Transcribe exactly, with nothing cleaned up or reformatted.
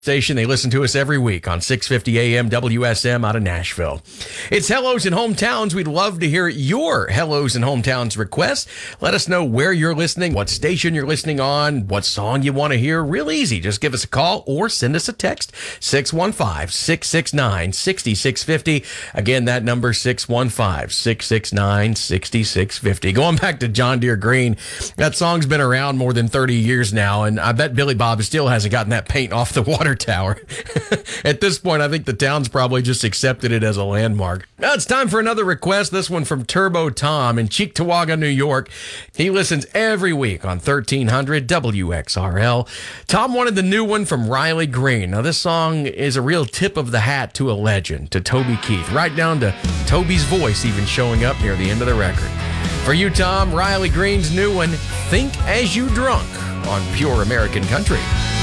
Station. They listen to us every week on six fifty A M W S M out of Nashville. It's Hellos and Hometowns. We'd love to hear your Hellos and Hometowns requests. Let us know where you're listening, what station you're listening on, what song you want to hear. Real easy. Just give us a call or send us a text. six one five, six six nine, six six five zero. Again, that number six one five, six six nine, six six five zero. Going back to John Deere Green, that song's been around more than thirty years now, and I bet Billy Bob still hasn't gotten that paint off the water tower. At this point, I think the town's probably just accepted it as a landmark. Now it's time for another request, this one from Turbo Tom in Cheektowaga, New York. He listens every week on thirteen hundred W X R L. Tom wanted the new one from Riley Green. Now this song is a real tip of the hat to a legend, to Toby Keith, right down to Toby's voice even showing up near the end of the record. For you, Tom, Riley Green's new one, Think As You Drunk, on Pure American Country.